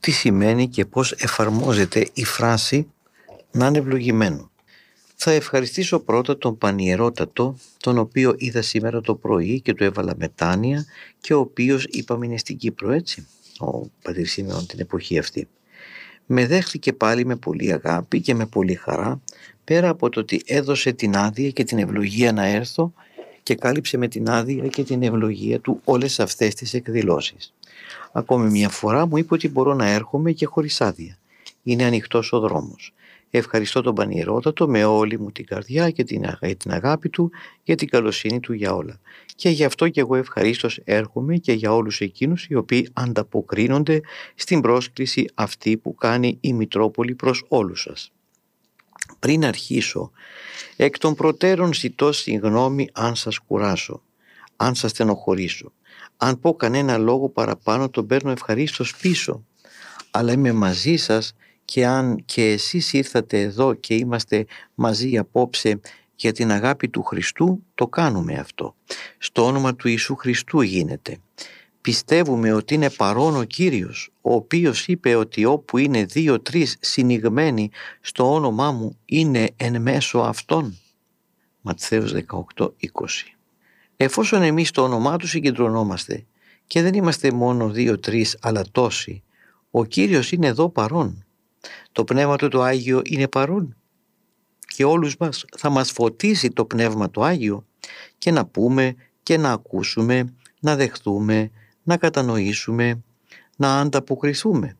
τι σημαίνει και πώς εφαρμόζεται η φράση «να είναι ευλογημένο». Θα ευχαριστήσω πρώτα τον Πανιερότατο, τον οποίο είδα σήμερα το πρωί και του έβαλα μετάνοια και ο οποίος είπαμε είναι στην Κύπρο, έτσι, ο πατήρ Σίμεων την εποχή αυτή. Με δέχτηκε πάλι με πολύ αγάπη και με πολύ χαρά, πέρα από το ότι έδωσε την άδεια και την ευλογία να έρθω και κάλυψε με την άδεια και την ευλογία του όλες αυτές τις εκδηλώσεις. Ακόμη μια φορά μου είπε ότι μπορώ να έρχομαι και χωρίς άδεια. Είναι ανοιχτός ο δρόμος. Ευχαριστώ τον Πανιερότατο με όλη μου την καρδιά και την αγάπη του για την καλοσύνη του για όλα. Και γι' αυτό και εγώ ευχαρίστως έρχομαι και για όλους εκείνους οι οποίοι ανταποκρίνονται στην πρόσκληση αυτή που κάνει η Μητρόπολη προς όλους σας. Πριν αρχίσω, εκ των προτέρων ζητώ συγγνώμη αν σας κουράσω, αν σας στενοχωρήσω. Αν πω κανένα λόγο παραπάνω τον παίρνω ευχαρίστως πίσω, αλλά είμαι μαζί σας και αν και εσείς ήρθατε εδώ και είμαστε μαζί απόψε για την αγάπη του Χριστού, το κάνουμε αυτό. Στο όνομα του Ιησού Χριστού γίνεται. Πιστεύουμε ότι είναι παρόν ο Κύριος, ο οποίος είπε ότι όπου είναι 2-3 συνηγμένοι στο όνομά μου είναι εν μέσω αυτών. Ματθαίος 18-20. Εφόσον εμείς το όνομά του συγκεντρωνόμαστε και δεν είμαστε μόνο 2-3 αλλά τόσοι, ο Κύριος είναι εδώ παρόν. Το Πνεύμα του το Άγιο είναι παρόν και όλους μας θα μας φωτίσει το Πνεύμα το Άγιο και να πούμε και να ακούσουμε, να δεχθούμε, να κατανοήσουμε, να ανταποκριθούμε.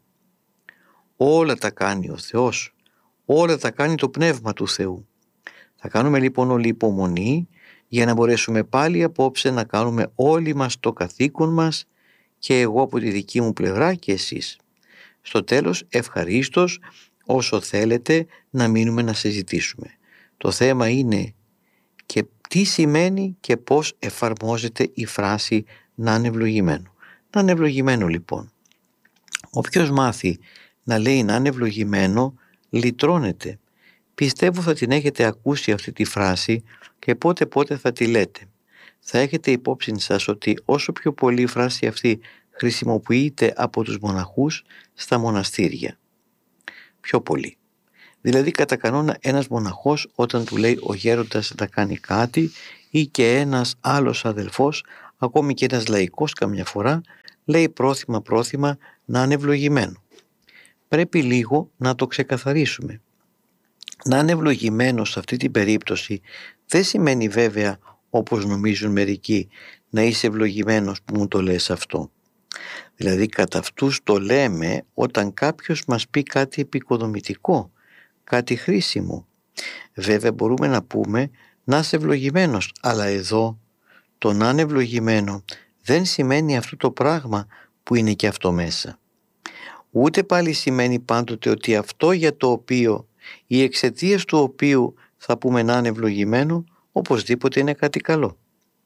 Όλα τα κάνει ο Θεός, όλα τα κάνει το Πνεύμα του Θεού. Θα κάνουμε λοιπόν όλη υπομονή για να μπορέσουμε πάλι απόψε να κάνουμε όλοι μας το καθήκον μας και εγώ από τη δική μου πλευρά και εσείς. Στο τέλος ευχαρίστως όσο θέλετε να μείνουμε να συζητήσουμε. Το θέμα είναι και τι σημαίνει και πώς εφαρμόζεται η φράση να είναι ευλογημένο. Να είναι ευλογημένο λοιπόν. Όποιος μάθει να λέει να είναι ευλογημένο λυτρώνεται. Πιστεύω θα την έχετε ακούσει αυτή τη φράση και πότε θα τη λέτε. Θα έχετε υπόψη σας ότι όσο πιο πολύ η φράση αυτή χρησιμοποιείται από τους μοναχούς στα μοναστήρια. Πιο πολύ. Δηλαδή κατά κανόνα ένας μοναχός όταν του λέει ο γέροντας να κάνει κάτι ή και ένας άλλος αδελφός, ακόμη και ένας λαϊκός καμιά φορά, λέει πρόθυμα να είναι ευλογημένο. Πρέπει λίγο να το ξεκαθαρίσουμε. Να είναι ευλογημένο σε αυτή την περίπτωση δεν σημαίνει βέβαια όπως νομίζουν μερικοί να είσαι ευλογημένος που μου το λες αυτό. Δηλαδή κατά αυτούς το λέμε όταν κάποιος μας πει κάτι επικοδομητικό, κάτι χρήσιμο. Βέβαια μπορούμε να πούμε να είσαι ευλογημένος, αλλά εδώ το να είναι ευλογημένο δεν σημαίνει αυτό το πράγμα που είναι και αυτό μέσα. Ούτε πάλι σημαίνει πάντοτε ότι αυτό για το οποίο ή εξαιτίας του οποίου θα πούμε να είναι ευλογημένο οπωσδήποτε είναι κάτι καλό.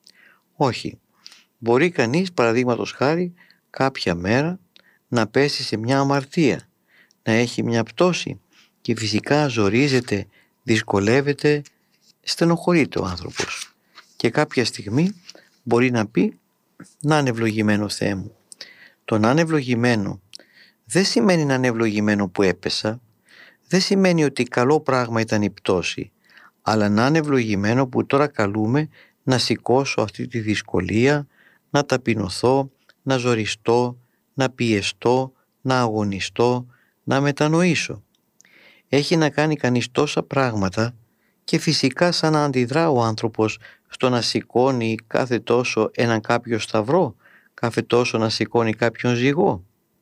Όχι. Μπορεί κανείς παραδείγματος χάρη κάποια μέρα να πέσει σε μια αμαρτία, να έχει μια πτώση και φυσικά ζορίζεται, δυσκολεύεται, στενοχωρείται ο άνθρωπος και κάποια στιγμή μπορεί να πει να είναι ευλογημένο Θεέ μου. Το να είναι ευλογημένο δεν σημαίνει να είναι ευλογημένο που έπεσα, δεν σημαίνει ότι καλό πράγμα ήταν η πτώση, αλλά να είναι ευλογημένο που τώρα καλούμε να σηκώσω αυτή τη δυσκολία, να ταπεινωθώ, να ζοριστώ, να πιεστώ, να αγωνιστώ, να μετανοήσω. Έχει να κάνει κανείς τόσα πράγματα και φυσικά σαν να αντιδρά ο άνθρωπος στο να σηκώνει κάθε τόσο έναν κάποιο σταυρό, κάθε τόσο να σηκώνει κάποιον ζυγό.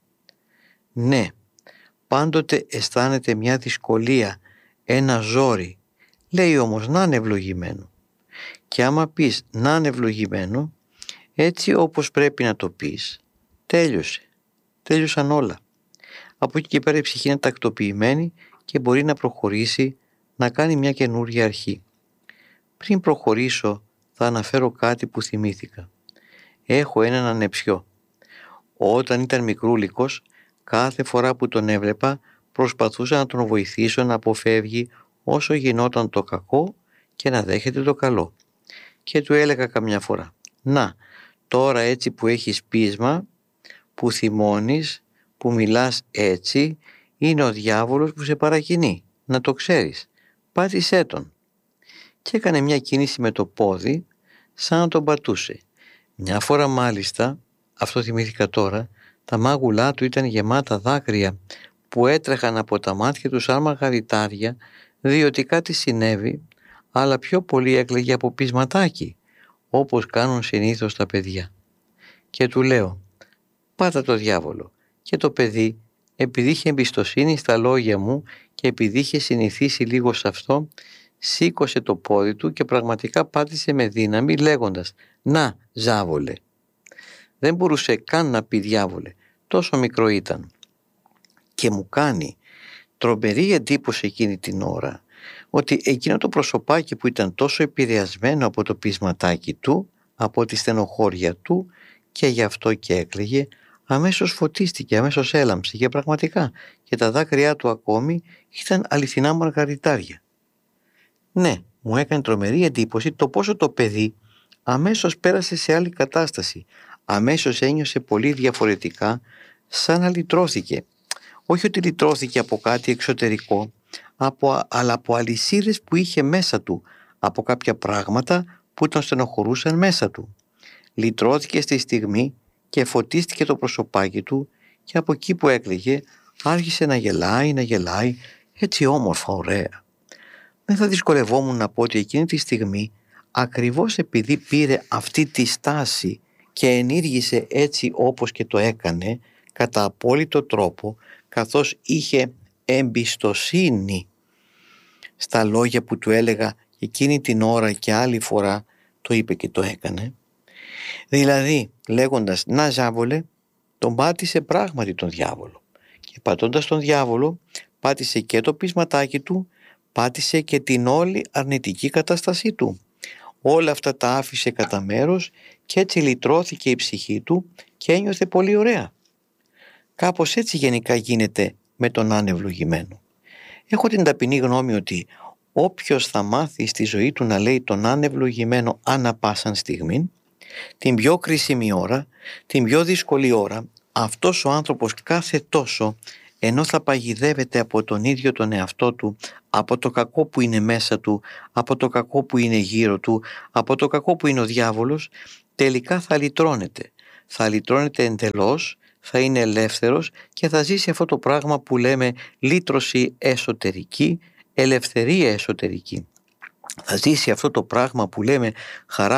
Ναι, πάντοτε αισθάνεται μια δυσκολία, ένα ζόρι. Λέει όμως να είναι ευλογημένο. Και άμα πεις να είναι ευλογημένο, έτσι όπως πρέπει να το πεις, τέλειωσε. Τέλειωσαν όλα. Από εκεί και πέρα η ψυχή είναι τακτοποιημένη και μπορεί να προχωρήσει να κάνει μια καινούργια αρχή. Πριν προχωρήσω θα αναφέρω κάτι που θυμήθηκα. Έχω έναν ανεψιό. Όταν ήταν μικρούλικος, κάθε φορά που τον έβλεπα προσπαθούσα να τον βοηθήσω να αποφεύγει όσο γινόταν το κακό και να δέχεται το καλό. Και του έλεγα καμιά φορά, να, τώρα έτσι που έχεις πείσμα, που θυμώνεις, που μιλάς έτσι είναι ο διάβολος που σε παρακινεί, να το ξέρεις. Πάτησέ τον. Και έκανε μια κίνηση με το πόδι σαν να τον πατούσε. Μια φορά μάλιστα, αυτό θυμήθηκα τώρα, τα μάγουλά του ήταν γεμάτα δάκρυα που έτρεχαν από τα μάτια του σαν μαργαριτάρια, διότι κάτι συνέβη, αλλά πιο πολύ έκλαιγε από πεισματάκι, όπως κάνουν συνήθως τα παιδιά. Και του λέω, πάτα το διάβολο. Και το παιδί, επειδή είχε εμπιστοσύνη στα λόγια μου και επειδή είχε συνηθίσει λίγο σε αυτό, σήκωσε το πόδι του και πραγματικά πάτησε με δύναμη λέγοντας «Να, ζάβολε». Δεν μπορούσε καν να πει διάβολε, τόσο μικρό ήταν. Και μου κάνει τρομερή εντύπωση εκείνη την ώρα ότι εκείνο το προσωπάκι που ήταν τόσο επηρεασμένο από το πεισματάκι του, από τη στενοχώρια του και γι' αυτό και έκλαιγε, αμέσως φωτίστηκε, αμέσως έλαμψε και πραγματικά και τα δάκρυά του ακόμη ήταν αληθινά μαργαριτάρια. Ναι, μου έκανε τρομερή εντύπωση το πόσο το παιδί αμέσως πέρασε σε άλλη κατάσταση, αμέσως ένιωσε πολύ διαφορετικά, σαν να λυτρώθηκε. Όχι ότι λυτρώθηκε από κάτι εξωτερικό, αλλά από αλυσίδες που είχε μέσα του, από κάποια πράγματα που τον στενοχωρούσαν μέσα του. Λυτρώθηκε στη στιγμή και φωτίστηκε το προσωπάκι του και από εκεί που έκλαιγε άρχισε να γελάει, έτσι όμορφα, ωραία. Δεν θα δυσκολευόμουν να πω ότι εκείνη τη στιγμή, ακριβώς επειδή πήρε αυτή τη στάση και ενήργησε έτσι όπως και το έκανε, κατά απόλυτο τρόπο, καθώς είχε εμπιστοσύνη στα λόγια που του έλεγα εκείνη την ώρα και άλλη φορά το είπε και το έκανε. Δηλαδή λέγοντας «να ζάβολε», τον πάτησε πράγματι τον διάβολο και πατώντας τον διάβολο πάτησε και το πεισματάκι του, πάτησε και την όλη αρνητική κατάστασή του. Όλα αυτά τα άφησε κατά μέρος και έτσι λυτρώθηκε η ψυχή του και ένιωθε πολύ ωραία. Κάπως έτσι γενικά γίνεται με τον ανευλογημένο. Έχω την ταπεινή γνώμη ότι όποιος θα μάθει στη ζωή του να λέει τον ανευλογημένο ανά πάσαν στιγμή, την πιο κρίσιμη ώρα, την πιο δύσκολη ώρα, αυτός ο άνθρωπος κάθε τόσο, ενώ θα παγιδεύεται από τον ίδιο τον εαυτό του, από το κακό που είναι μέσα του, από το κακό που είναι γύρω του, από το κακό που είναι ο διάβολος, τελικά θα λυτρώνεται. Θα λυτρώνεται εντελώς, θα είναι ελεύθερος και θα ζήσει αυτό το πράγμα που λέμε λύτρωση εσωτερική, ελευθερία εσωτερική. Θα ζήσει αυτό το πράγμα που λέμε χαρά